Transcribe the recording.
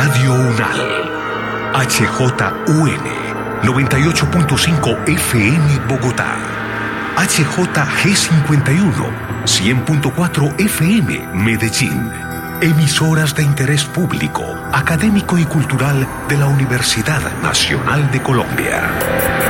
Radio Unal, HJUN 98.5 FM Bogotá, HJG51 100.4 FM Medellín. Emisoras de interés público, académico y cultural de la Universidad Nacional de Colombia.